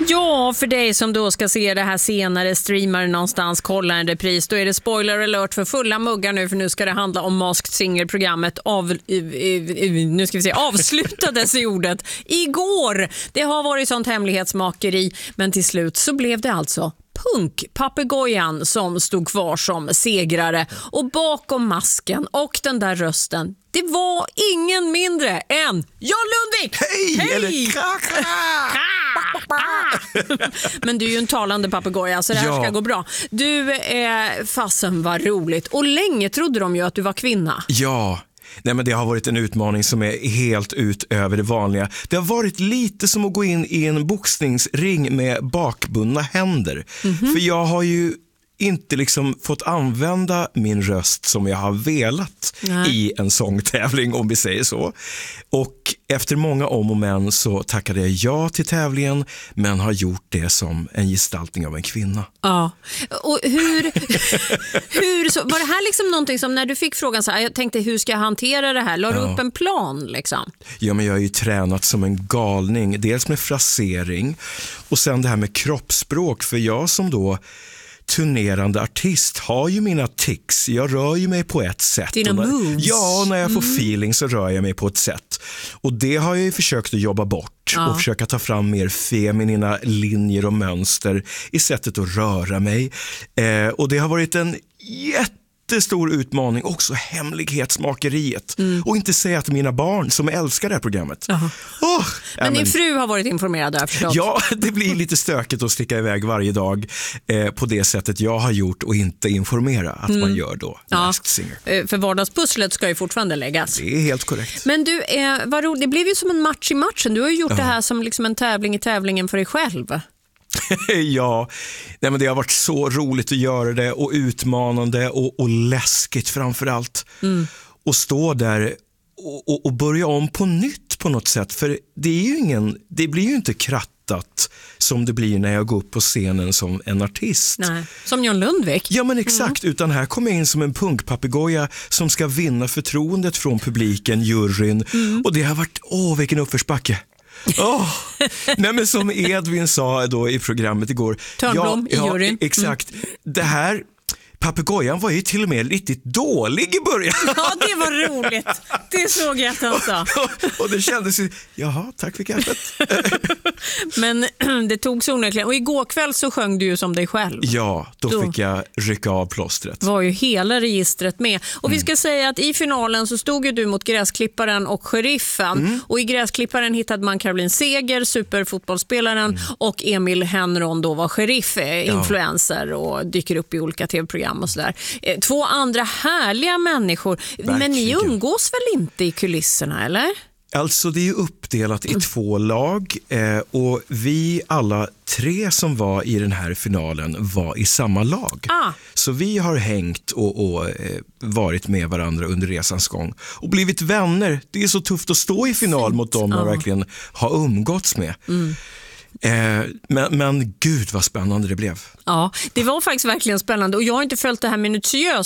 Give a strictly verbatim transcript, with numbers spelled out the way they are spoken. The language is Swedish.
Ja, för dig som då ska se det här senare, streamar någonstans, kolla en repris, då är det spoiler alert för fulla muggar nu, för nu ska det handla om Masked Singer-programmet av, nu ska vi se, avslutades i ordet igår. Det har varit sånt hemlighetsmakeri, men till slut så blev det alltså Punkpapegojan som stod kvar som segrare, och bakom masken och den där rösten, det var ingen mindre än John Lundvik. Hej! Hej! Eller kaka! Men du är ju en talande papegoja, så det här Ja. ska gå bra. Du, eh, fasen var roligt. Och länge trodde de ju att du var kvinna. Ja, nej, men det har varit en utmaning som är helt utöver det vanliga. Det har varit lite som att gå in i en boxningsring med bakbundna händer. Mm-hmm. För jag har ju inte liksom fått använda min röst som jag har velat Nej. i en sångtävling, om vi säger så. Och efter många om och men så tackade jag ja till tävlingen, men har gjort det som en gestaltning av en kvinna. Ja, och hur, hur så, var det här liksom någonting som när du fick frågan så här, jag tänkte hur ska jag hantera det här? La du ja. upp en plan liksom? Ja, men jag har ju tränat som en galning, dels med frasering och sen det här med kroppsspråk, för jag som då turnerande artist har ju mina tics. Jag rör ju mig på ett sätt. Dina när, moves. Ja, när jag får mm. feeling så rör jag mig på ett sätt. Och det har jag ju försökt att jobba bort ja. och försöka ta fram mer feminina linjer och mönster i sättet att röra mig. Eh, och det har varit en jätte stor utmaning, också hemlighetsmakeriet. Mm. Och inte säga till mina barn som älskar det här programmet. Oh, men ja, din men, fru har varit informerad där förstås. Ja, det blir lite stökigt att sticka iväg varje dag eh, på det sättet jag har gjort och inte informera att mm. man gör då Masked Singer. För vardagspusslet ska ju fortfarande läggas. Det är helt korrekt. Men du, eh, vad roligt, det blev ju som en match i matchen. Du har ju gjort ja. det här som liksom en tävling i tävlingen för dig själv. Ja, nej, men det har varit så roligt att göra det, och utmanande och, och läskigt framförallt. Mm. Och stå där och, och, och börja om på nytt på något sätt. För det är ju ingen, det blir ju inte krattat som det blir när jag går upp på scenen som en artist. Nej, som John Lundvik. Ja, men exakt, mm. utan här kommer jag in som en punkpapegoja som ska vinna förtroendet från publiken, juryn. Mm. Och det har varit, åh vilken uppförsbacke. Oh. Nej, men som Edvin sa då i programmet igår. Törnblom ja, i juryn. Ja, exakt. Mm. Det här papegojan var ju till och med riktigt dålig i början. Ja, det var roligt. Det såg jag att han sa. Och, och det kändes ju, jaha, tack för kaffet. Men det tog så onekligen. Och igår kväll så sjöng du ju som dig själv. Ja, då, då fick jag rycka av plåstret. Var ju hela registret med. Och mm. vi ska säga att i finalen så stod ju du mot Gräsklipparen och Sheriffen. Mm. Och i Gräsklipparen hittade man Caroline Seger, superfotbollsspelaren, mm. och Emil Henron då var sheriff, influencer och dyker upp i olika tv-program och sådär. Två andra härliga människor. Verkligen. Men ni umgås väl inte i kulisserna, eller? Alltså det är uppdelat i mm. två lag eh, och vi alla tre som var i den här finalen var i samma lag. Ah. Så vi har hängt och, och eh, varit med varandra under resans gång och blivit vänner. Det är så tufft att stå i final mot dem man ah. verkligen har umgåtts med. Mm. Eh, men, men gud vad spännande det blev. Ja, det var faktiskt verkligen spännande, och jag har inte följt det här minutiöst